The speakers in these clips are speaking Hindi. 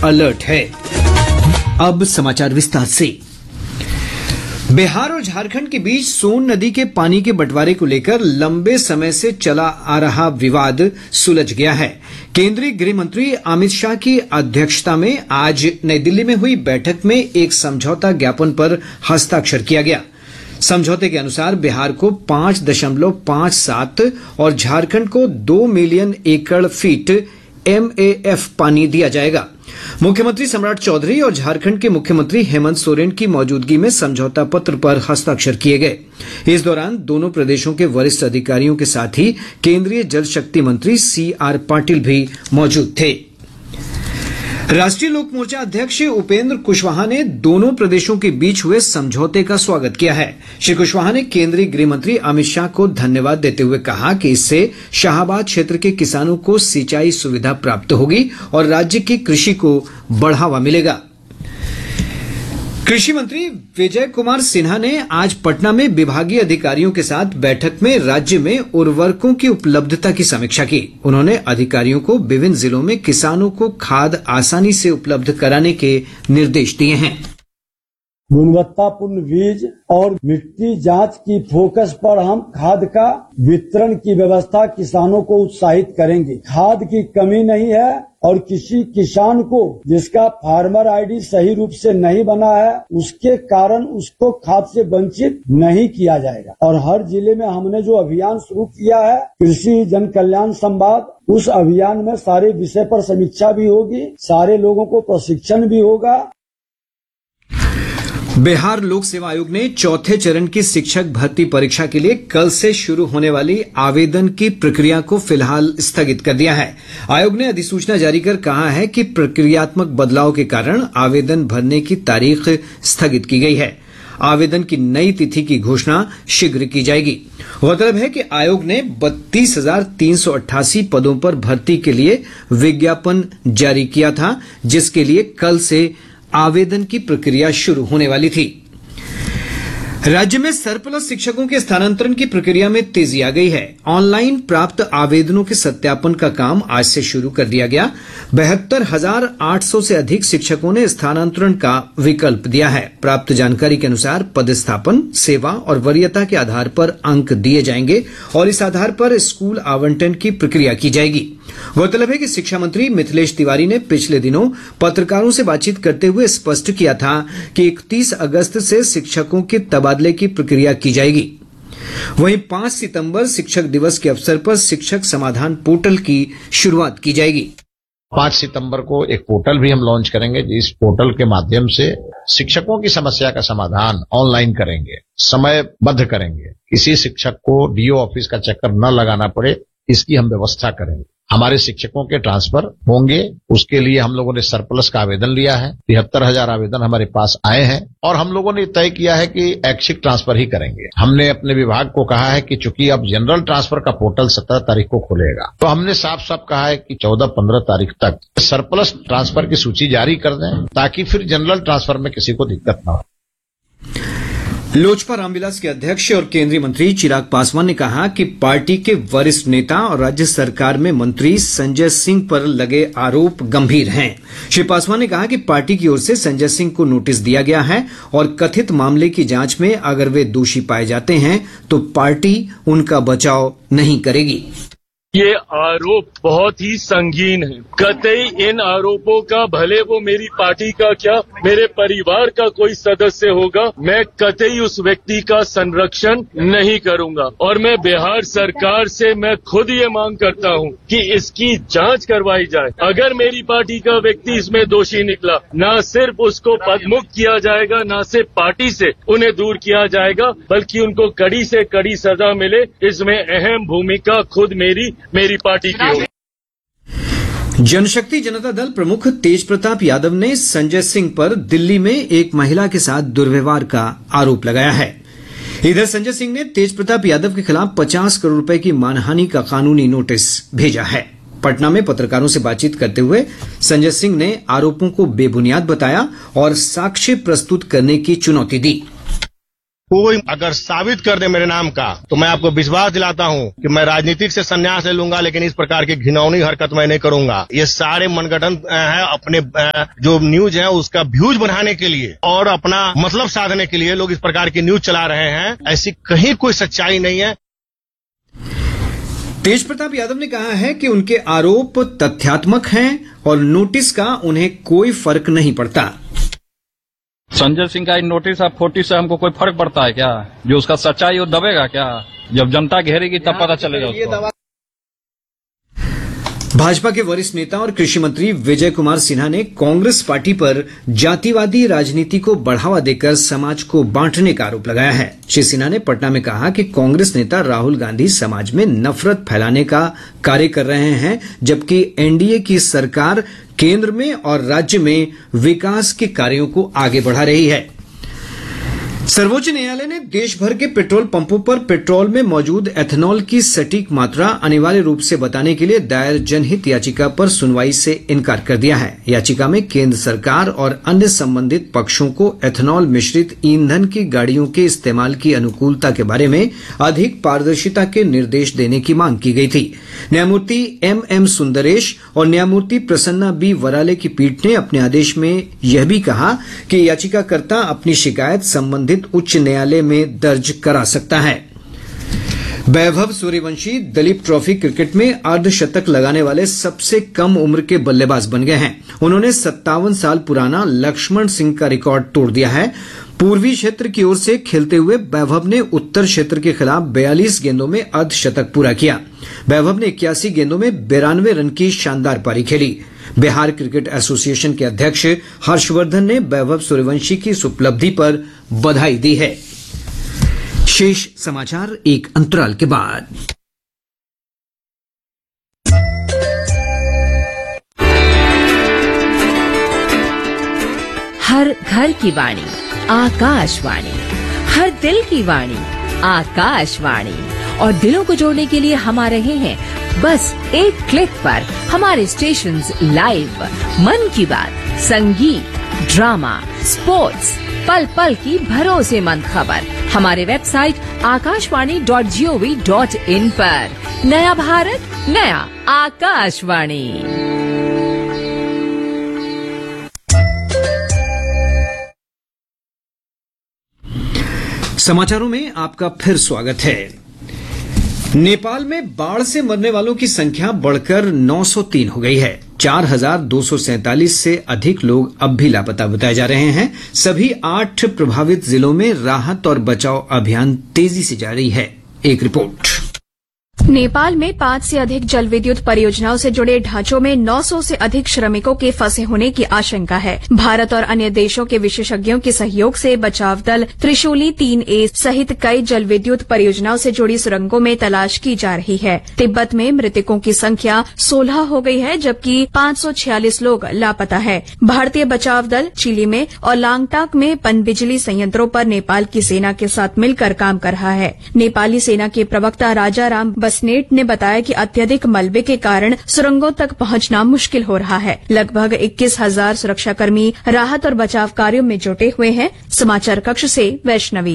अलर्ट है। अब समाचार विस्तार से। बिहार और झारखंड के बीच सोन नदी के पानी के बंटवारे को लेकर लंबे समय से चला आ रहा विवाद सुलझ गया है। केंद्रीय गृह मंत्री अमित शाह की अध्यक्षता में आज नई दिल्ली में हुई बैठक में एक समझौता ज्ञापन पर हस्ताक्षर किया गया। समझौते के अनुसार बिहार को 5.57 और झारखंड को 2 मिलियन एकड़ फीट MAF पानी दिया जाएगा। मुख्यमंत्री सम्राट चौधरी और झारखंड के मुख्यमंत्री हेमंत सोरेन की मौजूदगी में समझौता पत्र पर हस्ताक्षर किए गए। इस दौरान दोनों प्रदेशों के वरिष्ठ अधिकारियों के साथ ही केंद्रीय जल शक्ति मंत्री CR पाटिल भी मौजूद थे। राष्ट्रीय लोक मोर्चा अध्यक्ष उपेंद्र कुशवाहा ने दोनों प्रदेशों के बीच हुए समझौते का स्वागत किया है। श्री कुशवाहा ने केंद्रीय गृह मंत्री अमित शाह को धन्यवाद देते हुए कहा कि इससे शाहाबाद क्षेत्र के किसानों को सिंचाई सुविधा प्राप्त होगी और राज्य की कृषि को बढ़ावा मिलेगा। कृषि मंत्री विजय कुमार सिन्हा ने आज पटना में विभागीय अधिकारियों के साथ बैठक में राज्य में उर्वरकों की उपलब्धता की समीक्षा की। उन्होंने अधिकारियों को विभिन्न जिलों में किसानों को खाद आसानी से उपलब्ध कराने के निर्देश दिए हैं। गुणवत्तापूर्ण बीज और मिट्टी जांच की फोकस पर हम खाद का वितरण की व्यवस्था किसानों को उत्साहित करेंगे। खाद की कमी नहीं है और किसी किसान को जिसका फार्मर आईडी सही रूप से नहीं बना है उसके कारण उसको खाद से वंचित नहीं किया जाएगा। और हर जिले में हमने जो अभियान शुरू किया है कृषि जन कल्याण संवाद, उस अभियान में सारे विषय पर समीक्षा भी होगी, सारे लोगों को प्रशिक्षण भी होगा। बिहार लोक सेवा आयोग ने चौथे चरण की शिक्षक भर्ती परीक्षा के लिए कल से शुरू होने वाली आवेदन की प्रक्रिया को फिलहाल स्थगित कर दिया है। आयोग ने अधिसूचना जारी कर कहा है कि प्रक्रियात्मक बदलाव के कारण आवेदन भरने की तारीख स्थगित की गई है। आवेदन की नई तिथि की घोषणा शीघ्र की जाएगी। गौरतलब है कि आयोग ने 32,388 पदों पर भर्ती के लिए विज्ञापन जारी किया था, जिसके लिए कल से आवेदन की प्रक्रिया शुरू होने वाली थी। राज्य में सरप्लस शिक्षकों के स्थानांतरण की प्रक्रिया में तेजी आ गई है। ऑनलाइन प्राप्त आवेदनों के सत्यापन का काम आज से शुरू कर दिया गया। 72,800 से अधिक शिक्षकों ने स्थानांतरण का विकल्प दिया है। प्राप्त जानकारी के अनुसार पदस्थापन, सेवा और वरीयता के आधार पर अंक दिए जाएंगे और इस आधार पर स्कूल आवंटन की प्रक्रिया की जाएगी। गौरतलब है कि शिक्षा मंत्री मिथिलेश तिवारी ने पिछले दिनों पत्रकारों से बातचीत करते हुए स्पष्ट किया था कि 31 अगस्त से शिक्षकों के तबादले की प्रक्रिया की जाएगी। वहीं 5 सितंबर शिक्षक दिवस के अवसर पर शिक्षक समाधान पोर्टल की शुरुआत की जाएगी। 5 सितंबर को एक पोर्टल भी हम लॉन्च करेंगे, जिस पोर्टल के माध्यम से शिक्षकों की समस्या का समाधान ऑनलाइन करेंगे, समयबद्ध करेंगे। किसी शिक्षक को डीओ ऑफिस का चक्कर न लगाना पड़े, इसकी हम व्यवस्था करेंगे। हमारे शिक्षकों के ट्रांसफर होंगे, उसके लिए हम लोगों ने सरप्लस का आवेदन लिया है। 73,000 आवेदन हमारे पास आए हैं और हम लोगों ने तय किया है कि ऐच्छिक ट्रांसफर ही करेंगे। हमने अपने विभाग को कहा है कि चूंकि अब जनरल ट्रांसफर का पोर्टल 17 तारीख को खुलेगा, तो हमने साफ साफ कहा है कि 14-15 तारीख तक सरप्लस ट्रांसफर की सूची जारी कर दें, ताकि फिर जनरल ट्रांसफर में किसी को दिक्कत न हो। लोजपा रामविलास के अध्यक्ष और केंद्रीय मंत्री चिराग पासवान ने कहा कि पार्टी के वरिष्ठ नेता और राज्य सरकार में मंत्री संजय सिंह पर लगे आरोप गंभीर हैं। श्री पासवान ने कहा कि पार्टी की ओर से संजय सिंह को नोटिस दिया गया है और कथित मामले की जांच में अगर वे दोषी पाए जाते हैं तो पार्टी उनका बचाव नहीं करेगी। ये आरोप बहुत ही संगीन है। कतई इन आरोपों का, भले वो मेरी पार्टी का क्या मेरे परिवार का कोई सदस्य होगा, मैं कतई उस व्यक्ति का संरक्षण नहीं करूंगा। और मैं बिहार सरकार से मैं खुद ये मांग करता हूं कि इसकी जांच करवाई जाए। अगर मेरी पार्टी का व्यक्ति इसमें दोषी निकला, न सिर्फ उसको पदमुक्त किया जाएगा, न सिर्फ पार्टी से उन्हें दूर किया जाएगा, बल्कि उनको कड़ी से कड़ी सजा मिले। इसमें अहम भूमिका खुद मेरी पार्टी की होगी। जनशक्ति जनता दल प्रमुख तेज प्रताप यादव ने संजय सिंह पर दिल्ली में एक महिला के साथ दुर्व्यवहार का आरोप लगाया है। इधर संजय सिंह ने तेज प्रताप यादव के खिलाफ 50 करोड़ रुपए की मानहानि का कानूनी नोटिस भेजा है। पटना में पत्रकारों से बातचीत करते हुए संजय सिंह ने आरोपों को बेबुनियाद बताया और साक्ष्य प्रस्तुत करने की चुनौती दी। कोई अगर साबित कर दे मेरे नाम का तो मैं आपको विश्वास दिलाता हूं कि मैं राजनीतिक से संन्यास ले लूंगा, लेकिन इस प्रकार की घिनौनी हरकत मैं नहीं करूंगा। ये सारे मनगढ़ंत है, अपने जो न्यूज है उसका व्यूज बढ़ाने के लिए और अपना मतलब साधने के लिए लोग इस प्रकार की न्यूज चला रहे हैं। ऐसी कहीं कोई सच्चाई नहीं है। तेज प्रताप यादव ने कहा है कि उनके आरोप तथ्यात्मक हैं और नोटिस का उन्हें कोई फर्क नहीं पड़ता। संजय सिंह का नोटिस अब 40 से हमको कोई फर्क पड़ता है क्या? जो उसका सच्चाई वो दबेगा क्या? जब जनता घेरेगी तब पता चलेगा उसको। भाजपा के वरिष्ठ नेता और कृषि मंत्री विजय कुमार सिन्हा ने कांग्रेस पार्टी पर जातिवादी राजनीति को बढ़ावा देकर समाज को बांटने का आरोप लगाया है। श्री सिन्हा ने पटना में कहा कि कांग्रेस नेता राहुल गांधी समाज में नफरत फैलाने का कार्य कर रहे हैं, जबकि एनडीए की सरकार केंद्र में और राज्य में विकास के कार्यों को आगे बढ़ा रही है। सर्वोच्च न्यायालय ने देश भर के पेट्रोल पंपों पर पेट्रोल में मौजूद एथेनॉल की सटीक मात्रा अनिवार्य रूप से बताने के लिए दायर जनहित याचिका पर सुनवाई से इनकार कर दिया है। याचिका में केंद्र सरकार और अन्य संबंधित पक्षों को एथेनॉल मिश्रित ईंधन की गाड़ियों के इस्तेमाल की अनुकूलता के बारे में अधिक पारदर्शिता के निर्देश देने की मांग की गई थी। न्यायमूर्ति एम सुंदरेश और न्यायमूर्ति प्रसन्ना बी वराले की पीठ ने अपने आदेश में यह भी कहा कि याचिकाकर्ता अपनी शिकायत संबंधित उच्च न्यायालय में दर्ज करा सकता है। वैभव सूर्यवंशी दलीप ट्रॉफी क्रिकेट में अर्धशतक लगाने वाले सबसे कम उम्र के बल्लेबाज बन गए हैं। उन्होंने 57 साल पुराना लक्ष्मण सिंह का रिकॉर्ड तोड़ दिया है। पूर्वी क्षेत्र की ओर से खेलते हुए वैभव ने उत्तर क्षेत्र के खिलाफ 42 गेंदों में अर्धशतक पूरा किया। वैभव ने 81 गेंदों में 92 रन की शानदार पारी खेली। बिहार क्रिकेट एसोसिएशन के अध्यक्ष हर्षवर्धन ने वैभव सूर्यवंशी की इस उपलब्धि पर बधाई दी है। शेष समाचार एक अंतराल के बाद। हर घर की वाणी आकाशवाणी, हर दिल की वाणी आकाशवाणी, और दिलों को जोड़ने के लिए हम आ रहे हैं बस एक क्लिक पर। हमारे स्टेशंस लाइव, मन की बात, संगीत, ड्रामा, स्पोर्ट्स, पल पल की भरोसेमंद खबर हमारे वेबसाइट akashvani.gov.in पर। नया भारत, नया आकाशवाणी। समाचारों में आपका फिर स्वागत है। नेपाल में बाढ़ से मरने वालों की संख्या बढ़कर 903 हो गई है। 4,247 से अधिक लोग अब भी लापता बताए जा रहे हैं। सभी 8 प्रभावित जिलों में राहत और बचाव अभियान तेजी से जारी है। एक रिपोर्ट। नेपाल में 5 से अधिक जल विद्युत परियोजनाओं से जुड़े ढांचों में 900 से अधिक श्रमिकों के फंसे होने की आशंका है। भारत और अन्य देशों के विशेषज्ञों के सहयोग से बचाव दल त्रिशूली 3A सहित कई जल विद्युत परियोजनाओं से जुड़ी सुरंगों में तलाश की जा रही है। तिब्बत में मृतकों की संख्या 16 हो गई है, जबकि 546 लोग लापता है। भारतीय बचाव दल चिली में और लांगटाक में पनबिजली संयंत्रों पर नेपाल की सेना के साथ मिलकर काम कर रहा है। नेपाली सेना के प्रवक्ता राजाराम बसनेट ने बताया कि अत्यधिक मलबे के कारण सुरंगों तक पहुंचना मुश्किल हो रहा है। लगभग 21,000 सुरक्षाकर्मी राहत और बचाव कार्यों में जुटे हुए हैं। समाचार कक्ष से वैष्णवी।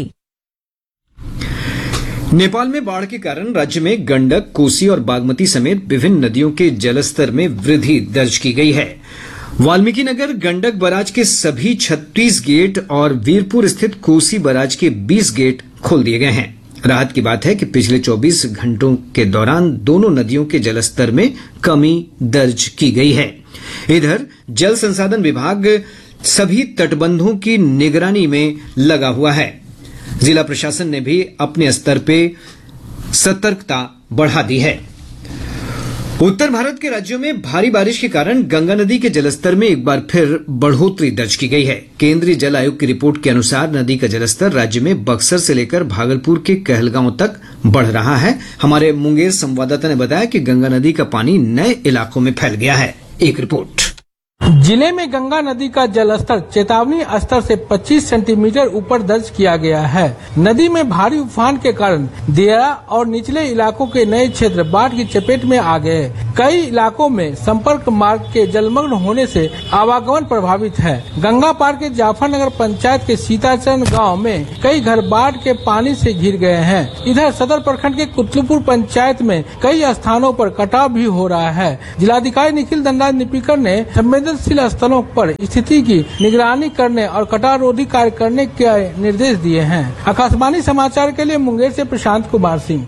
नेपाल में बाढ़ के कारण राज्य में गंडक, कोसी और बागमती समेत विभिन्न नदियों के जलस्तर में वृद्धि दर्ज की गई है। वाल्मीकिनगर गंडक बराज के सभी 36 गेट और वीरपुर स्थित कोसी बराज के 20 गेट खोल दिए गए हैं। राहत की बात है कि पिछले 24 घंटों के दौरान दोनों नदियों के जलस्तर में कमी दर्ज की गई है। इधर जल संसाधन विभाग सभी तटबंधों की निगरानी में लगा हुआ है। जिला प्रशासन ने भी अपने स्तर पर सतर्कता बढ़ा दी है। उत्तर भारत के राज्यों में भारी बारिश के कारण गंगा नदी के जलस्तर में एक बार फिर बढ़ोतरी दर्ज की गई है। केंद्रीय जल आयोग की रिपोर्ट के अनुसार नदी का जलस्तर राज्य में बक्सर से लेकर भागलपुर के कहलगांव तक बढ़ रहा है। हमारे मुंगेर संवाददाता ने बताया कि गंगा नदी का पानी नए इलाकों में फैल गया है। एक रिपोर्ट। जिले में गंगा नदी का जलस्तर चेतावनी स्तर से 25 सेंटीमीटर ऊपर दर्ज किया गया है। नदी में भारी उफान के कारण दियारा और निचले इलाकों के नए क्षेत्र बाढ़ की चपेट में आ गए। कई इलाकों में संपर्क मार्ग के जलमग्न होने से आवागमन प्रभावित है। गंगा पार के जाफरनगर पंचायत के सीताचरण गांव में कई घर बाढ़ के पानी से घिर गए हैं। इधर सदर प्रखंड के कुतलुपुर पंचायत में कई स्थानों पर कटाव भी हो रहा है। जिलाधिकारी निखिल धनराज निपीकर ने संवेदनशील स्थलों पर स्थिति की निगरानी करने और कटाव रोधी कार्य करने के निर्देश दिए हैं। आकाशवाणी समाचार के लिए मुंगेर से प्रशांत कुमार सिंह।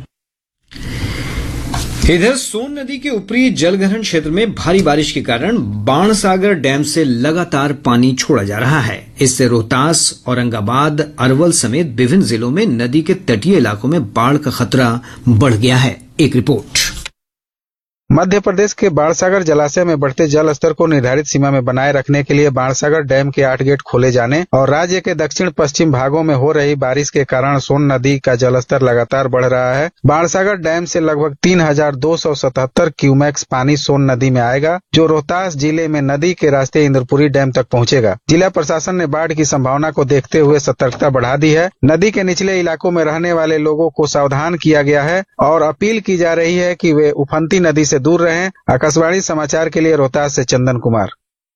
इधर सोन नदी के ऊपरी जलग्रहण क्षेत्र में भारी बारिश के कारण बाणसागर डैम से लगातार पानी छोड़ा जा रहा है। इससे रोहतास, औरंगाबाद, अरवल समेत विभिन्न जिलों में नदी के तटीय इलाकों में बाढ़ का खतरा बढ़ गया है। एक रिपोर्ट। मध्य प्रदेश के बाणसागर जलाशय में बढ़ते जल स्तर को निर्धारित सीमा में बनाए रखने के लिए बाणसागर डैम के 8 गेट खोले जाने और राज्य के दक्षिण पश्चिम भागों में हो रही बारिश के कारण सोन नदी का जलस्तर लगातार बढ़ रहा है। बाणसागर डैम से लगभग 3277 क्यूमेक्स पानी सोन नदी में आएगा, जो रोहतास जिले में नदी के रास्ते इंद्रपुरी डैम तक पहुंचेगा। जिला प्रशासन ने बाढ़ की संभावना को देखते हुए सतर्कता बढ़ा दी है। नदी के निचले इलाकों में रहने वाले लोगों को सावधान किया गया है और अपील की जा रही है कि वे उफनती नदी से दूर रहें। आकाशवाणी समाचार के लिए रोहतास से चंदन कुमार।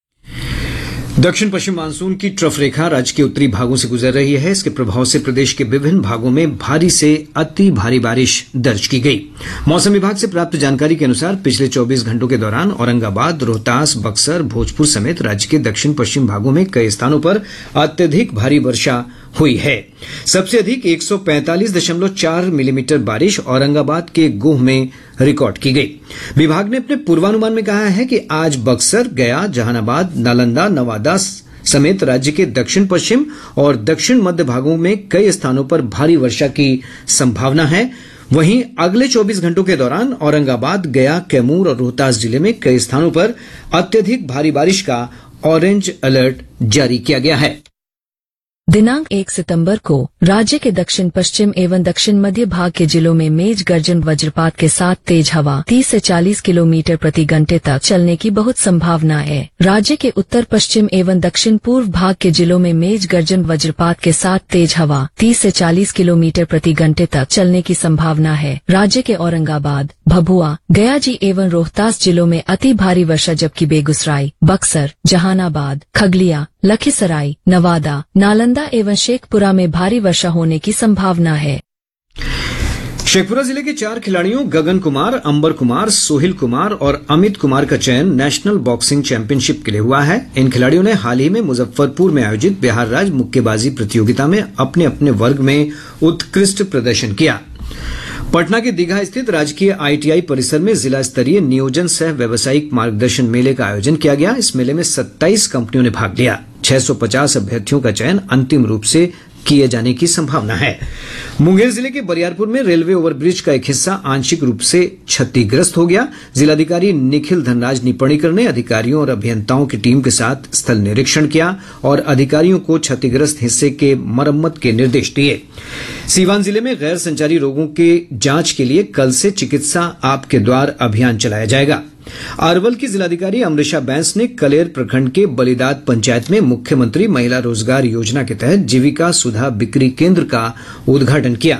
दक्षिण पश्चिम मानसून की ट्रफ रेखा राज्य के उत्तरी भागों से गुजर रही है। इसके प्रभाव से प्रदेश के विभिन्न भागों में भारी से अति भारी बारिश दर्ज की गई। मौसम विभाग से प्राप्त जानकारी के अनुसार पिछले 24 घंटों के दौरान औरंगाबाद, रोहतास, बक्सर, भोजपुर समेत राज्य के दक्षिण पश्चिम भागों में कई स्थानों पर अत्यधिक भारी वर्षा हुई है। सबसे अधिक 145.4 मिलीमीटर बारिश औरंगाबाद के गोह में रिकॉर्ड की गई। विभाग ने अपने पूर्वानुमान में कहा है कि आज बक्सर, गया, जहानाबाद, नालंदा, नवादा समेत राज्य के दक्षिण पश्चिम और दक्षिण मध्य भागों में कई स्थानों पर भारी वर्षा की संभावना है। वहीं अगले 24 घंटों के दौरान औरंगाबाद, गया, कैमूर और रोहतास जिले में कई स्थानों पर अत्यधिक भारी बारिश का ऑरेंज अलर्ट जारी किया गया है। दिनांक 1 सितंबर को राज्य के दक्षिण पश्चिम एवं दक्षिण मध्य भाग के जिलों में मेघ गर्जन वज्रपात के साथ तेज हवा 30 से 40 किलोमीटर प्रति घंटे तक चलने की बहुत संभावना है। राज्य के उत्तर पश्चिम एवं दक्षिण पूर्व भाग के जिलों में मेघ गर्जन वज्रपात के साथ तेज हवा 30 से 40 किलोमीटर प्रति घंटे तक चलने की संभावना है। राज्य के औरंगाबाद, भभुआ, गया जी एवं रोहतास जिलों में अति भारी वर्षा, जबकि बेगूसराय, बक्सर, जहानाबाद, खगलिया, लखीसराय, नवादा, नालंदा एवं शेखपुरा में भारी वर्षा होने की संभावना है। शेखपुरा जिले के 4 खिलाड़ियों गगन कुमार, अंबर कुमार, सोहिल कुमार और अमित कुमार का चयन नेशनल बॉक्सिंग चैंपियनशिप के लिए हुआ है। इन खिलाड़ियों ने हाल ही में मुजफ्फरपुर में आयोजित बिहार राज्य मुक्केबाजी प्रतियोगिता में अपने अपने वर्ग में उत्कृष्ट प्रदर्शन किया। पटना के दीघा स्थित राजकीय आईटीआई परिसर में जिला स्तरीय नियोजन सह व्यावसायिक मार्गदर्शन मेले का आयोजन किया गया। इस मेले में 27 कंपनियों ने भाग लिया। 650 अभ्यर्थियों का चयन अंतिम रूप से किए जाने की संभावना है। मुंगेर जिले के बरियारपुर में रेलवे ओवरब्रिज का एक हिस्सा आंशिक रूप से क्षतिग्रस्त हो गया। जिलाधिकारी निखिल धनराज निपणीकर ने अधिकारियों और अभियंताओं की टीम के साथ स्थल निरीक्षण किया और अधिकारियों को क्षतिग्रस्त हिस्से के मरम्मत के निर्देश दिए। सीवान जिले में गैर संचारी रोगों के जांच के लिए कल से चिकित्सा आपके द्वार अभियान चलाया जाएगा। अरवल की जिलाधिकारी अमृशा बैंस ने कलेर प्रखंड के बलिदात पंचायत में मुख्यमंत्री महिला रोजगार योजना के तहत जीविका सुधा बिक्री केंद्र का उद्घाटन किया।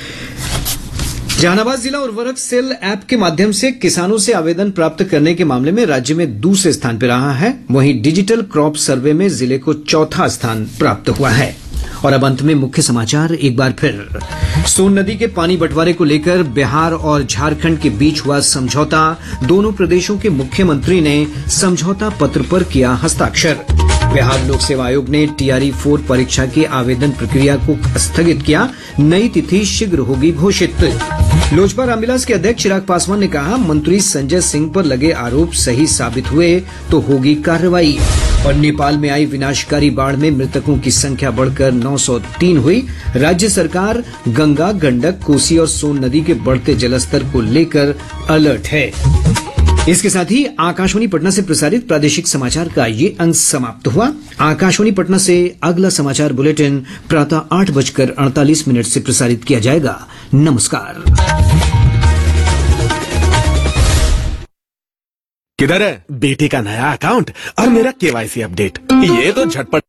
जहानाबाद जिला उर्वरक सेल ऐप के माध्यम से किसानों से आवेदन प्राप्त करने के मामले में राज्य में दूसरे स्थान पर रहा है। वहीं डिजिटल क्रॉप सर्वे में जिले को चौथा स्थान प्राप्त हुआ है। और अब अंत में मुख्य समाचार एक बार फिर। सोन नदी के पानी बंटवारे को लेकर बिहार और झारखंड के बीच हुआ समझौता। दोनों प्रदेशों के मुख्यमंत्री ने समझौता पत्र पर किया हस्ताक्षर। बिहार लोक सेवा आयोग ने टीआरई 4 परीक्षा की आवेदन प्रक्रिया को स्थगित किया। नई तिथि शीघ्र होगी घोषित। लोजपा रामविलास के अध्यक्ष चिराग पासवान ने कहा, मंत्री संजय सिंह पर लगे आरोप सही साबित हुए तो होगी कार्रवाई। और नेपाल में आई विनाशकारी बाढ़ में मृतकों की संख्या बढ़कर 903 हुई। राज्य सरकार गंगा, गंडक, कोसी और सोन नदी के बढ़ते जलस्तर को लेकर अलर्ट है। इसके साथ ही आकाशवाणी पटना से प्रसारित प्रादेशिक समाचार का ये अंक समाप्त हुआ। आकाशवाणी पटना से अगला समाचार बुलेटिन प्रातः 8:48 से प्रसारित किया जाएगा। नमस्कार। किधर है बेटे का नया अकाउंट और मेरा KYC अपडेट, ये तो झटपट।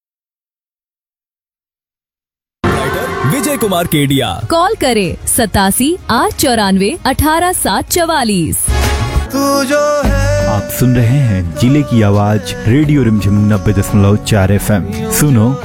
विजय कुमार केडिया, कॉल करे 87-894-18744। तू जो है। आप सुन रहे हैं जिले की आवाज रेडियो रिमझिम 90.4 FM। सुनो